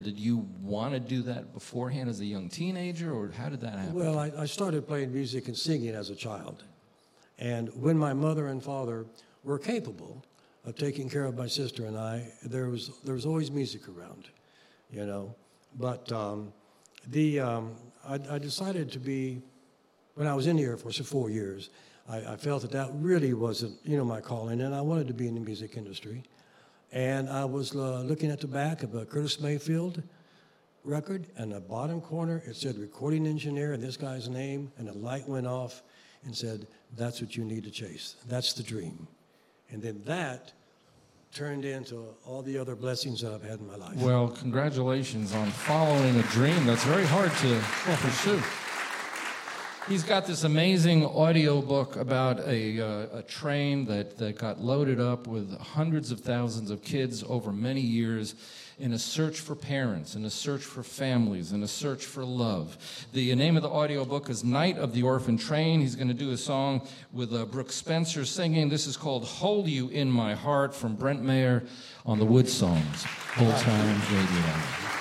Did you want to do that beforehand as a young teenager, or how did that happen? Well, I started playing music and singing as a child. And when my mother and father were capable of taking care of my sister and I, there was always music around, you know. But I decided to be, when I was in the Air Force for 4 years, I felt that really wasn't, my calling, and I wanted to be in the music industry. And I was looking at the back of a Curtis Mayfield record, and the bottom corner, it said recording engineer and this guy's name, and the light went off and said, that's what you need to chase. That's the dream. And then that turned into all the other blessings that I've had in my life. Well, congratulations on following a dream that's very hard to pursue. He's got this amazing audio book about a train that got loaded up with hundreds of thousands of kids over many years in a search for parents, in a search for families, in a search for love. The name of the audio book is Night of the Orphan Train. He's going to do a song with Brooke Spencer singing. This is called Hold You in My Heart from Brent Mayer on the Wood Songs, Old Time Radio.